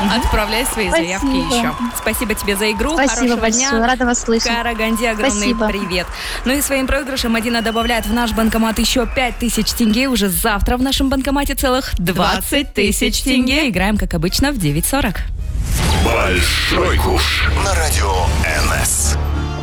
Отправляй свои заявки еще. Спасибо тебе за игру. Спасибо Хорошего большое. дня. Рада вас слышать. Караганде огромный привет. Ну и своим проигрышем Мадина добавляет в наш банкомат еще 5000 тенге. Уже завтра в нашем банкомате целых 20 тысяч тенге. Играем, как обычно, в 9:40. Большой куш на радио НС.